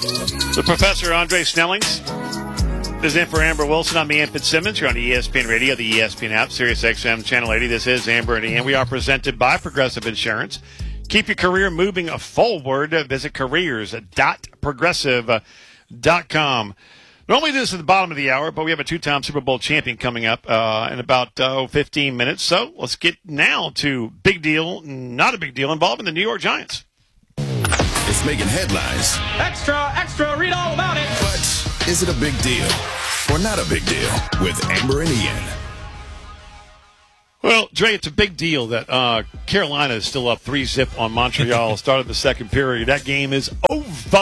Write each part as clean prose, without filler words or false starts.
The Professor Andre Snellings is in for Amber Wilson. I'm Ian Fitzsimmons. You're on ESPN Radio, the ESPN app, Sirius XM Channel 80. This is Amber and Ian. We are presented by Progressive Insurance. Keep your career moving forward. Visit careers.progressive.com. Normally this is the bottom of the hour, but we have a two-time Super Bowl champion coming up in about 15 minutes. So let's get now to big deal, not a big deal, involving the New York Giants. It's making headlines. Extra, extra, read all about it. But is it a big deal or not a big deal with Amber and Ian? Well, Dre, it's a big deal that Carolina is still up 3-0 on Montreal. Started the second period. That game is over,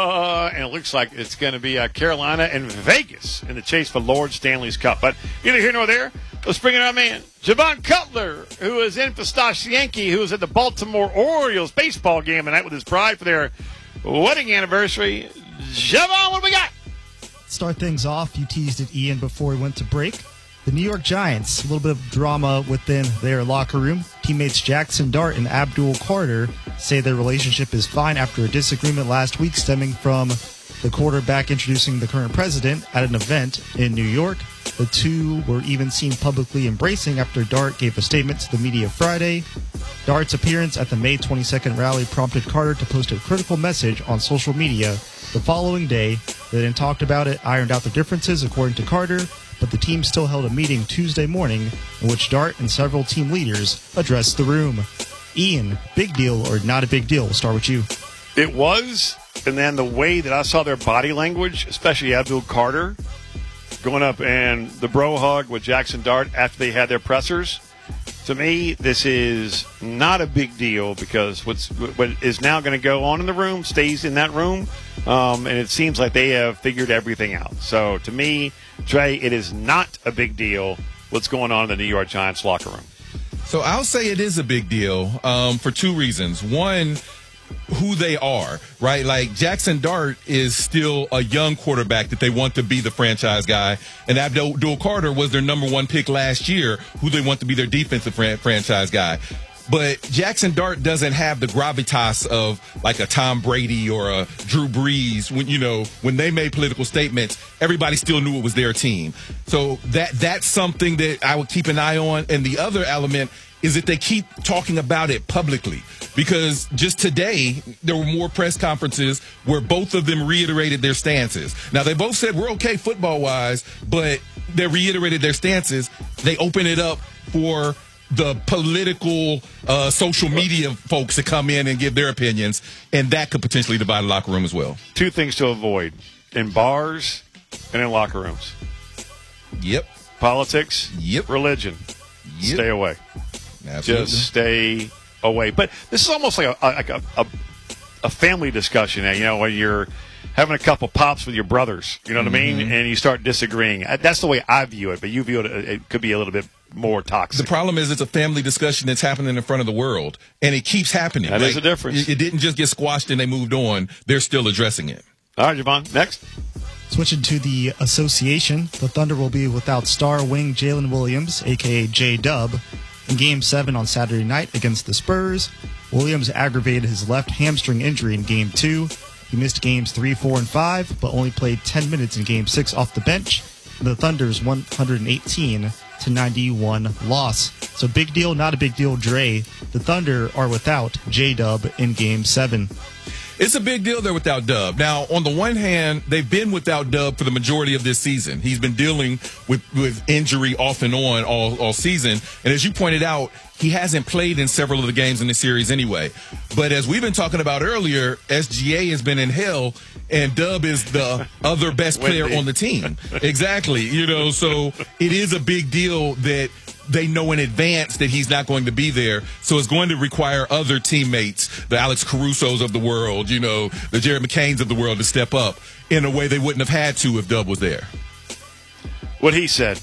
and it looks like it's going to be Carolina and Vegas in the chase for Lord Stanley's Cup. But neither here nor there. Let's bring in our man, Javon Cutler, who is in for Stosh Yankee, who was at the Baltimore Orioles baseball game tonight with his bride for their wedding anniversary. Javon, what do we got? Start things off. You teased it, Ian, before we went to break. The New York Giants, a little bit of drama within their locker room. Teammates Jackson Dart and Abdul Carter say their relationship is fine after a disagreement last week stemming from the quarterback introducing the current president at an event in New York. The two were even seen publicly embracing after Dart gave a statement to the media Friday. Dart's appearance at the May 22nd rally prompted Carter to post a critical message on social media the following day. They then talked about it, ironed out the differences, according to Carter, but the team still held a meeting Tuesday morning in which Dart and several team leaders addressed the room. Ian, big deal or not a big deal? We'll start with you. It was, and then the way that I saw their body language, especially Abdul Carter, going up and the bro hug with Jackson Dart after they had their pressers. To me, this is not a big deal because what is now going to go on in the room stays in that room, and it seems like they have figured everything out. So to me, Trey, it is not a big deal what's going on in the New York Giants locker room. So I'll say it is a big deal for two reasons. One, who they are, right? Like Jackson Dart is still a young quarterback that they want to be the franchise guy. And Abdul Carter was their number one pick last year, who they want to be their defensive franchise guy. But Jackson Dart doesn't have the gravitas of like a Tom Brady or a Drew Brees. When they made political statements, everybody still knew it was their team. So that's something that I would keep an eye on. And the other element is that they keep talking about it publicly. Because just today, there were more press conferences where both of them reiterated their stances. Now, they both said we're okay football-wise, but they reiterated their stances. They open it up for the political social media folks to come in and give their opinions, and that could potentially divide the locker room as well. Two things to avoid in bars and in locker rooms. Yep. Politics. Yep. Religion. Yep. Stay away. Absolutely. Just stay away. But this is almost like a family discussion, when you're having a couple pops with your brothers, you know what I mean? And you start disagreeing. That's the way I view it, but you view it could be a little bit more toxic. The problem is it's a family discussion that's happening in front of the world, and it keeps happening. That is the difference. It didn't just get squashed and they moved on. They're still addressing it. All right, Javon, next. Switching to the association, the Thunder will be without star wing Jalen Williams, a.k.a. J-Dub, in Game 7 on Saturday night against the Spurs. Williams aggravated his left hamstring injury in Game 2. He missed Games 3, 4, and 5, but only played 10 minutes in Game 6 off the bench. The Thunder's 118-91 loss. So big deal, not a big deal, Dre. The Thunder are without J-Dub in Game 7. It's a big deal they're without Dub. Now, on the one hand, they've been without Dub for the majority of this season. He's been dealing with injury off and on all season. And as you pointed out, he hasn't played in several of the games in the series anyway. But as we've been talking about earlier, SGA has been in hell, and Dub is the other best player on the team. Exactly. So it is a big deal that they know in advance that he's not going to be there. So it's going to require other teammates, the Alex Carusos of the world, the Jared McCains of the world, to step up in a way they wouldn't have had to if Dub was there. What he said.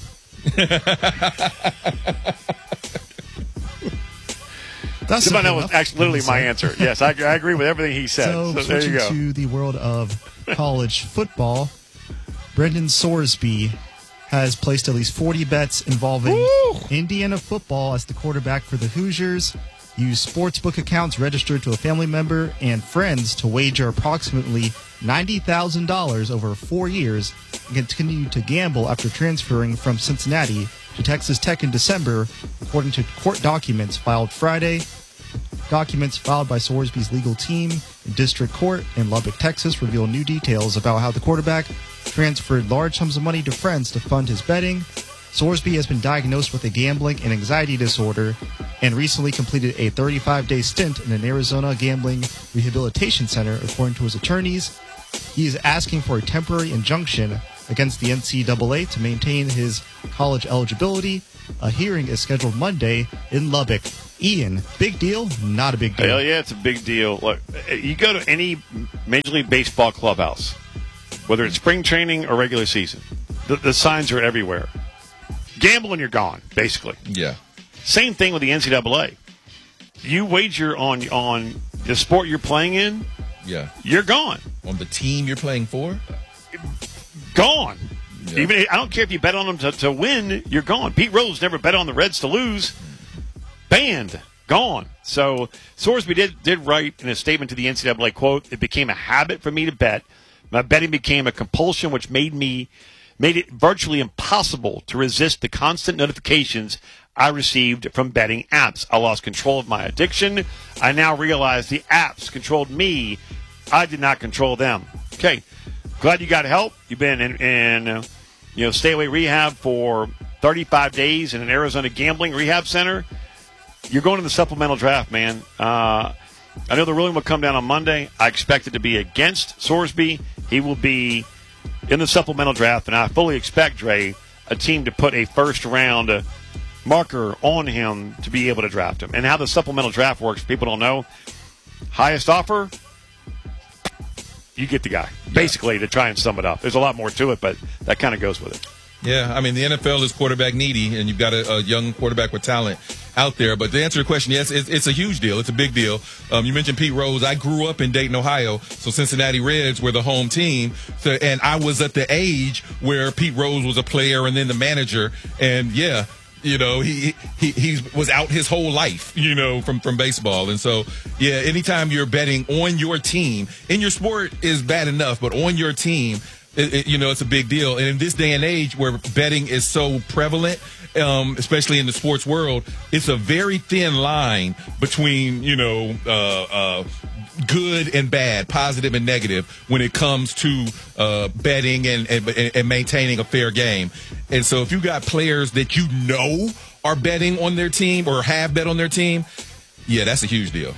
That was actually literally my answer. Yes, I agree with everything he said. So there you go. To the world of college football, Brendan Sorsby has placed at least 40 bets involving Indiana football as the quarterback for the Hoosiers. Used sportsbook accounts registered to a family member and friends to wager approximately $90,000 over 4 years and continued to gamble after transferring from Cincinnati to Texas Tech in December, according to court documents filed Friday. Documents filed by Sorsby's legal team in district court in Lubbock, Texas, reveal new details about how the quarterback transferred large sums of money to friends to fund his betting. Sorsby has been diagnosed with a gambling and anxiety disorder and recently completed a 35-day stint in an Arizona gambling rehabilitation center, according to his attorneys. He is asking for a temporary injunction against the NCAA to maintain his college eligibility. A hearing is scheduled Monday in Lubbock. Ian, big deal? Not a big deal. Hell yeah, it's a big deal. Look, you go to any Major League Baseball clubhouse, whether it's spring training or regular season, the signs are everywhere. Gamble and you're gone, basically. Yeah. Same thing with the NCAA. You wager on the sport you're playing in, Yeah. you're gone. On the team you're playing for? Gone. Yeah. Even I don't care if you bet on them to win, you're gone. Pete Rose never bet on the Reds to lose. Banned. Gone. So Sorsby did write in a statement to the NCAA, quote, "It became a habit for me to bet. My betting became a compulsion which made it virtually impossible to resist the constant notifications I received from betting apps. I lost control of my addiction. I now realize the apps controlled me. I did not control them." Okay. Glad you got help. You've been in stay away rehab for 35 days in an Arizona gambling rehab center. You're going to the supplemental draft, man. I know the ruling will come down on Monday. I expect it to be against Sorsby. He will be in the supplemental draft, and I fully expect, Dre, a team to put a first-round marker on him to be able to draft him. And how the supplemental draft works, people don't know. Highest offer, you get the guy, basically, to try and sum it up. There's a lot more to it, but that kind of goes with it. Yeah, I mean, the NFL is quarterback needy, and you've got a young quarterback with talent out there. But to answer your question, yes, it's a huge deal. It's a big deal. You mentioned Pete Rose. I grew up in Dayton, Ohio, so Cincinnati Reds were the home team. So, and I was at the age where Pete Rose was a player and then the manager. And, yeah, he was out his whole life, from baseball. And so, yeah, anytime you're betting on your team, in your sport is bad enough, but on your team, it's a big deal. And in this day and age where betting is so prevalent, especially in the sports world, it's a very thin line between, good and bad, positive and negative when it comes to betting and maintaining a fair game. And so if you got players that are betting on their team or have bet on their team, yeah, that's a huge deal.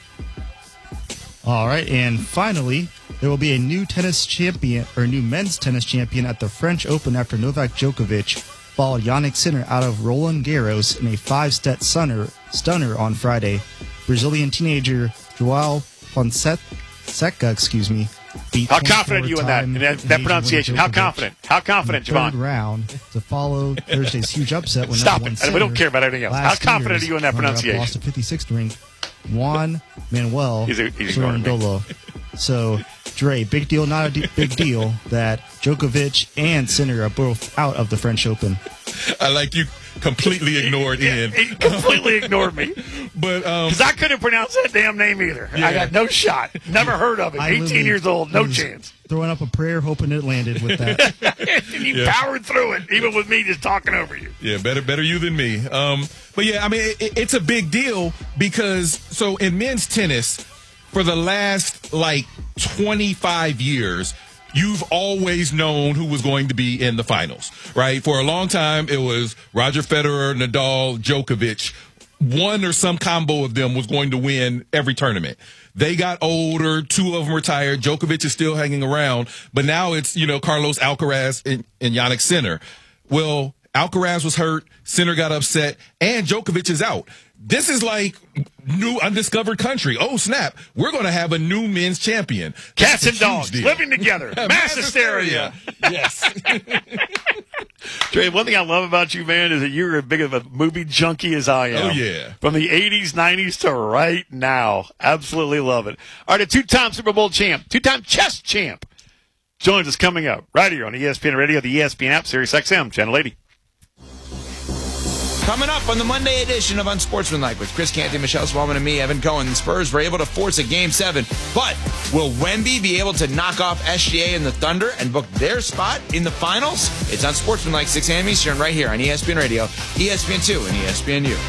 All right, and finally, there will be a new men's tennis champion at the French Open after Novak Djokovic followed Jannik Sinner out of Roland Garros in a 5-set stunner on Friday. Brazilian teenager João Fonseca, beat How confident are you in that pronunciation? How confident? How confident, Javon? Third round to follow Thursday's huge upset when Stop it. We don't care about anything else. How confident are you in that pronunciation? Lost to 56th ranked Juan Manuel he's Sorondolo. So, Dre, big deal, not a big deal that Djokovic and Sinner are both out of the French Open. I like you completely ignored Ian. He completely ignored me. But because I couldn't pronounce that damn name either. Yeah. I got no shot. Never heard of it. 18 years old, no chance. Throwing up a prayer, hoping it landed with that. And you powered through it, even with me just talking over you. Yeah, better you than me. But yeah, I mean, it's a big deal because so in men's tennis, for the last 25 years, you've always known who was going to be in the finals, right? For a long time, it was Roger Federer, Nadal, Djokovic. One or some combo of them was going to win every tournament. They got older. 2 of them retired. Djokovic is still hanging around. But now it's, Carlos Alcaraz and Jannik Sinner. Well, Alcaraz was hurt. Sinner got upset. And Djokovic is out. This is like new undiscovered country. Oh, snap. We're going to have a new men's champion. Cats and dogs living together. Mass hysteria. Yes. Trey, one thing I love about you, man, is that you're as big of a movie junkie as I am. Oh, yeah. From the 80s, 90s to right now. Absolutely love it. All right, a 2-time Super Bowl champ, 2-time chess champ joins us coming up right here on ESPN Radio, the ESPN app, Sirius XM, Channel 80. Coming up on the Monday edition of Unsportsmanlike with Chris Canty, Michelle Smallman, and me, Evan Cohen. The Spurs were able to force a Game 7, but will Wemby be able to knock off SGA and the Thunder and book their spot in the finals? It's Unsportsmanlike, 6 a.m. Eastern, right here on ESPN Radio, ESPN2, and ESPNU.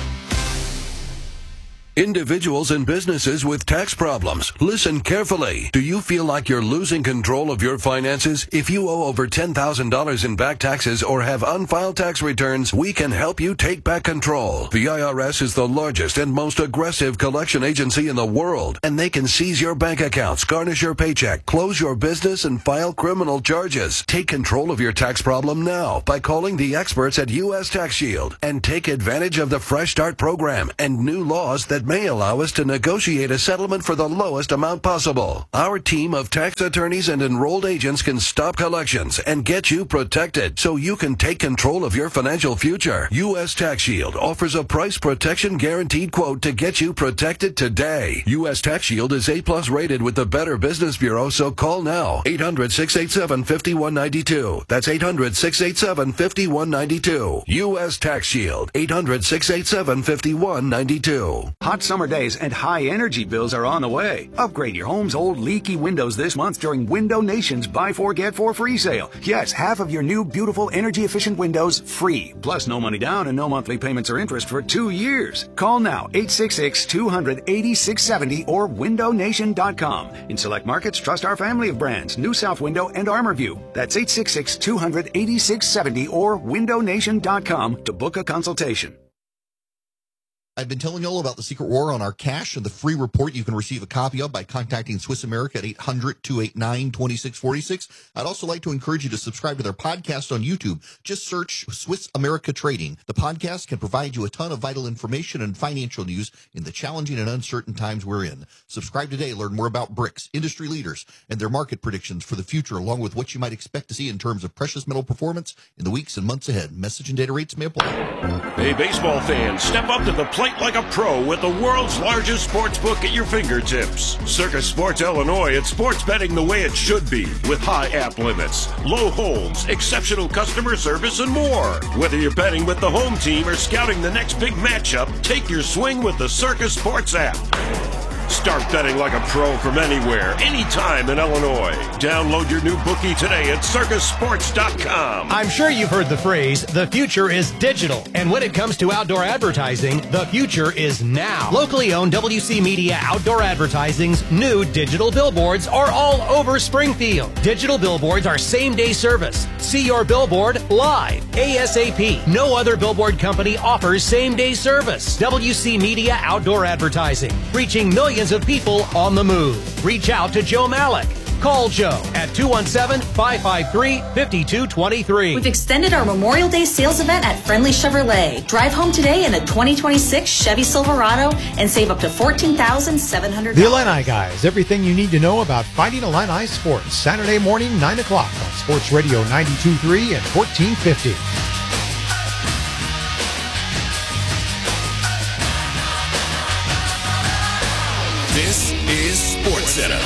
Individuals and businesses with tax problems, listen carefully. Do you feel like you're losing control of your finances? If you owe over $10,000 in back taxes or have unfiled tax returns, we can help you take back control. The IRS is the largest and most aggressive collection agency in the world, and they can seize your bank accounts, garnish your paycheck, close your business, and file criminal charges. Take control of your tax problem now by calling the experts at U.S. Tax Shield and take advantage of the Fresh Start program and new laws that may allow us to negotiate a settlement for the lowest amount possible. Our team of tax attorneys and enrolled agents can stop collections and get you protected so you can take control of your financial future. U.S. Tax Shield offers a price protection guaranteed quote to get you protected today. U.S. Tax Shield is A+ rated with the Better Business Bureau, so call now. 800-687-5192. That's 800-687-5192. U.S. Tax Shield. 800-687-5192. Hot summer days and high energy bills are on the way. Upgrade your home's old leaky windows this month during Window Nation's Buy 4 Get 4 free sale. Yes, half of your new beautiful energy efficient windows free. Plus no money down and no monthly payments or interest for 2 years. Call now 866-200-8670 or windownation.com. In select markets, trust our family of brands, New South Window and ArmorView. That's 866-200-8670 or windownation.com to book a consultation. I've been telling you all about the secret war on our cash and the free report you can receive a copy of by contacting Swiss America at 800-289-2646. I'd also like to encourage you to subscribe to their podcast on YouTube. Just search Swiss America Trading. The podcast can provide you a ton of vital information and financial news in the challenging and uncertain times we're in. Subscribe today. Learn more about BRICS, industry leaders, and their market predictions for the future, along with what you might expect to see in terms of precious metal performance in the weeks and months ahead. Message and data rates may apply. Hey, baseball fans, step up to the plate like a pro with the world's largest sports book at your fingertips. Circus Sports Illinois, it's sports betting the way it should be, with high app limits, low holds, exceptional customer service, and more. Whether you're betting with the home team or scouting the next big matchup, take your swing with the Circus Sports app. Start betting like a pro from anywhere, anytime in Illinois. Download your new bookie today at circusports.com. I'm sure you've heard the phrase, the future is digital. And when it comes to outdoor advertising, the future is now. Locally owned WC Media Outdoor Advertising's new digital billboards are all over Springfield. Digital billboards are same-day service. See your billboard live, ASAP. No other billboard company offers same-day service. WC Media Outdoor Advertising, reaching millions of people on the move. Reach out to Joe Malik. Call Joe at 217-553-5223. We've extended our Memorial Day sales event at Friendly Chevrolet. Drive home today in a 2026 Chevy Silverado and save up to $14,700. The Illini Guys, everything you need to know about Fighting Illini sports. Saturday morning, 9 o'clock on Sports Radio 92.3 and 1450. This is SportsCenter.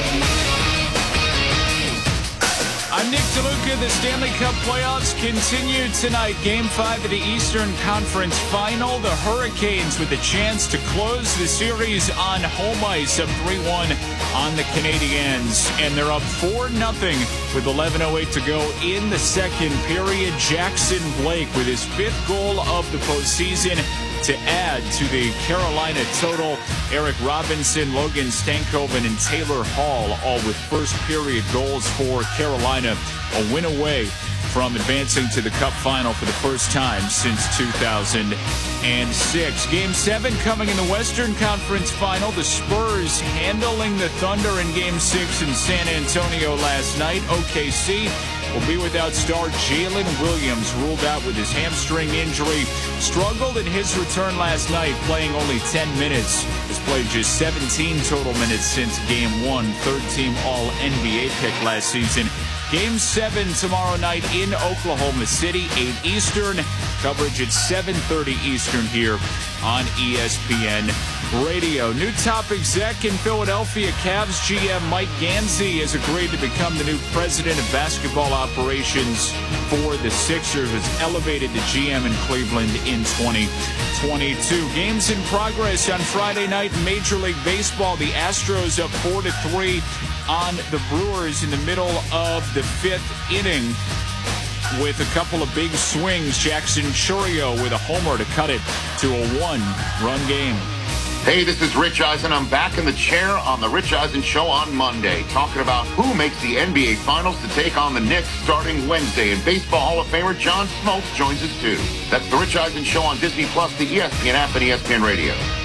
I'm Nick DeLuca. The Stanley Cup playoffs continue tonight. Game 5 of the Eastern Conference Final. The Hurricanes with a chance to close the series on home ice, up 3-1 on the Canadiens. And they're up 4-0 with 11:08 to go in the second period. Jackson Blake with his 5th goal of the postseason to add to the Carolina total. Eric Robinson, Logan Stankoven, and Taylor Hall all with first period goals for Carolina. A win away from advancing to the Cup final for the first time since 2006. Game 7 coming in the Western Conference Final. The Spurs handling the Thunder in Game 6 in San Antonio last night. OKC will be without star Jalen Williams, ruled out with his hamstring injury. Struggled in his return last night, playing only 10 minutes. Has played just 17 total minutes since Game 1. Third-team All-NBA pick last season. Game 7 tomorrow night in Oklahoma City, 8 Eastern. Coverage at 7:30 Eastern here on ESPN Radio. New top exec in Philadelphia. Cavs GM Mike Gansey has agreed to become the new president of basketball operations for the Sixers. Was elevated to GM in Cleveland in 2022. Games in progress on Friday night in Major League Baseball. The Astros up 4-3 on the Brewers in the middle of the 5th inning with a couple of big swings. Jackson Chourio with a homer to cut it to a 1-run game. Hey, this is Rich Eisen. I'm back in the chair on the Rich Eisen Show on Monday, talking about who makes the NBA Finals to take on the Knicks starting Wednesday. And Baseball Hall of Famer John Smoltz joins us too. That's the Rich Eisen Show on Disney Plus, the ESPN app, and ESPN Radio.